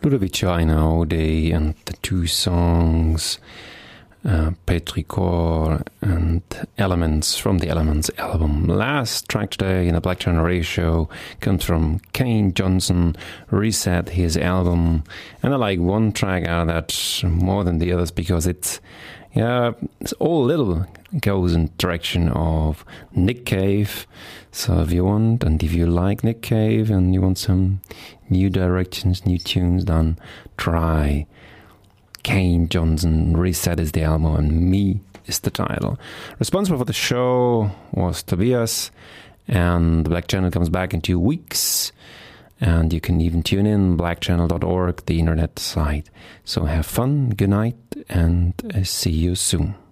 Ludovic Einaudi and the two songs Petrichor and Elements from the Elements album. Last track today in the Black Channel Radio Show comes from Kane Johnson, Reset, his album. And I like one track out of that more than the others because it's all little goes in direction of Nick Cave. So if you want, and if you like Nick Cave and you want some new directions, new tunes, then try Kane Johnson. Reset is the album and Me is the title. Responsible for the show was Tobias, and the Black Channel comes back in 2 weeks. And you can even tune in blackchannel.org, the internet site. So have fun, good night, and see you soon.